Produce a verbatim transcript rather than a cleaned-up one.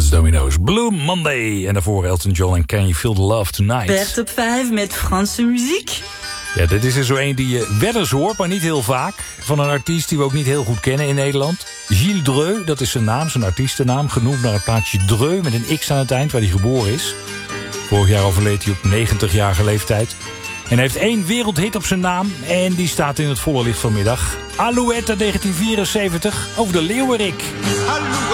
Fats Domino's Blue Monday. En daarvoor Elton John en Can You Feel the Love Tonight. Bert op vijf met Franse muziek. Ja, dit is er zo een die je wel eens hoort, maar niet heel vaak. Van een artiest die we ook niet heel goed kennen in Nederland. Gilles Dreux, dat is zijn naam, zijn artiestennaam. Genoemd naar het plaatsje Dreux met een X aan het eind, waar hij geboren is. Vorig jaar overleed hij op negentigjarige leeftijd. En hij heeft één wereldhit op zijn naam. En die staat in het volle licht vanmiddag. Alouette uit negentien vierenzeventig over de leeuwerik. Alouette.